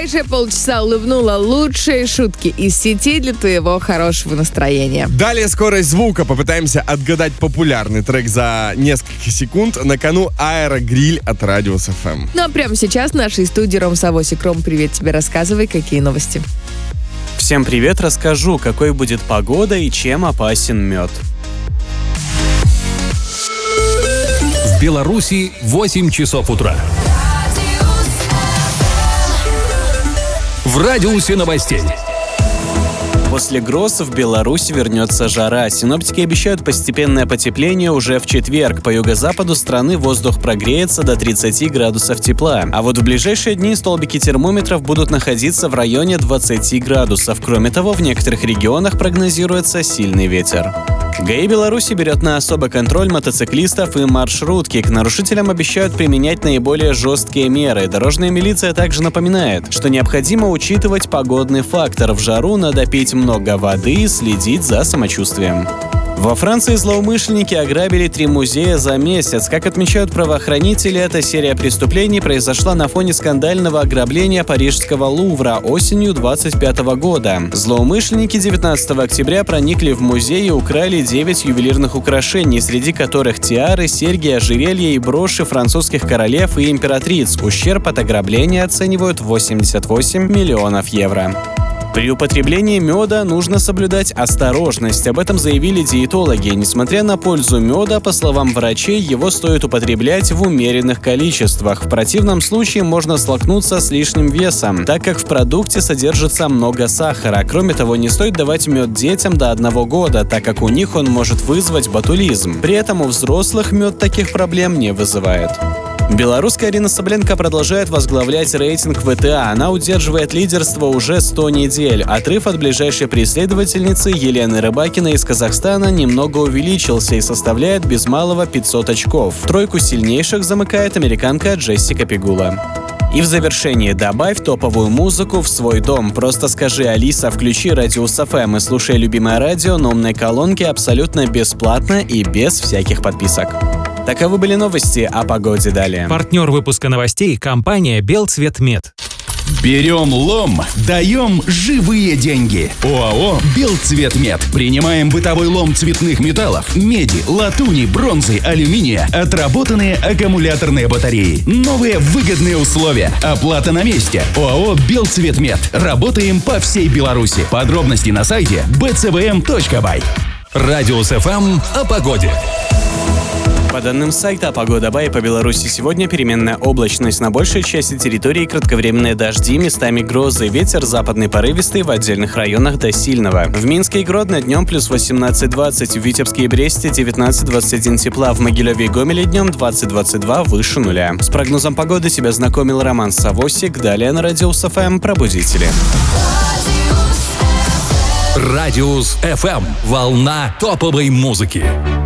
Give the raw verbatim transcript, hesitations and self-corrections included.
ближайшие полчаса улыбнула лучшие шутки из сети для твоего хорошего настроения. Далее скорость звука. Попытаемся отгадать популярный трек за несколько секунд. На кону Аэрогриль от Радиус эф эм. Ну а прямо сейчас в нашей студии Ром Савосик. Ром, привет тебе, рассказывай, какие новости. Всем привет, расскажу, какой будет погода и чем опасен мед. В Беларуси восемь часов утра. В радиусе новостей. После гроз в Беларуси вернется жара. Синоптики обещают постепенное потепление уже в четверг. По юго-западу страны воздух прогреется до тридцати градусов тепла. А вот в ближайшие дни столбики термометров будут находиться в районе двадцати градусов. Кроме того, в некоторых регионах прогнозируется сильный ветер. ГАИ Беларуси берет на особый контроль мотоциклистов и маршрутки. К нарушителям обещают применять наиболее жесткие меры. Дорожная милиция также напоминает, что необходимо учитывать погодный фактор. В жару надо пить много воды и следить за самочувствием. Во Франции злоумышленники ограбили три музея за месяц. Как отмечают правоохранители, эта серия преступлений произошла на фоне скандального ограбления парижского Лувра осенью двадцать пятого года. Злоумышленники девятнадцатого октября проникли в музей и украли девять ювелирных украшений, среди которых тиары, серьги, ожерелья и броши французских королев и императриц. Ущерб от ограбления оценивают в восемьдесят восемь миллионов евро. При употреблении меда нужно соблюдать осторожность. Об этом заявили диетологи. Несмотря на пользу меда, по словам врачей, его стоит употреблять в умеренных количествах. В противном случае можно столкнуться с лишним весом, так как в продукте содержится много сахара. Кроме того, не стоит давать мед детям до одного года, так как у них он может вызвать ботулизм. При этом у взрослых мед таких проблем не вызывает. Белорусская Арина Соболенко продолжает возглавлять рейтинг вэ тэ а. Она удерживает лидерство уже сто недель. Отрыв от ближайшей преследовательницы Елены Рыбакиной из Казахстана немного увеличился и составляет без малого пятьсот очков. Тройку сильнейших замыкает американка Джессика Пегула. И в завершении добавь топовую музыку в свой дом. Просто скажи: Алиса, включи Радиус эф эм и слушай любимое радио на умной колонке абсолютно бесплатно и без всяких подписок. Таковы были новости о погоде далее. Партнер выпуска новостей — компания «Белцветмет». Берем лом, даем живые деньги. ОАО «Белцветмет». Принимаем бытовой лом цветных металлов, меди, латуни, бронзы, алюминия, отработанные аккумуляторные батареи. Новые выгодные условия. Оплата на месте. ОАО «Белцветмет». Работаем по всей Беларуси. Подробности на сайте би цэ вэ эм точка бай. Радиус эф эм о погоде. По данным сайта «Погода Бай», по Беларуси сегодня переменная облачность. На большей части территории кратковременные дожди, местами грозы, ветер западный порывистый, в отдельных районах до сильного. В Минске и Гродно днем плюс восемнадцать двадцать, в Витебске и Бресте девятнадцать двадцать один тепла, в Могилеве и Гомеле днем двадцать двадцать два выше нуля. С прогнозом погоды тебя знакомил Роман Савосик. Далее на Радиус эф эм «Пробудители». Радиус эф эм. Волна топовой музыки.